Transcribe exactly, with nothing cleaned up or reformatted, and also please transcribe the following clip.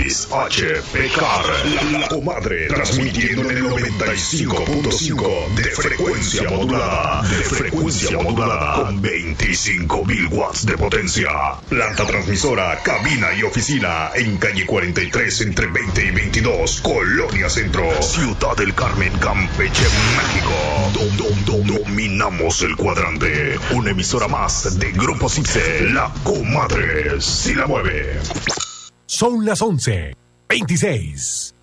X H P C A R, la, la comadre, transmitiendo en el noventa y cinco punto cinco de frecuencia modulada, de frecuencia modulada, con veinticinco mil watts de potencia. Planta transmisora, cabina y oficina en calle cuarenta y tres entre veinte y veintidós, Colonia Centro, Ciudad del Carmen, Campeche, México. Dom, dom, dom, dominamos el cuadrante. Una emisora más de Grupo Cipse, la comadre si la mueve. Son las once veintiséis.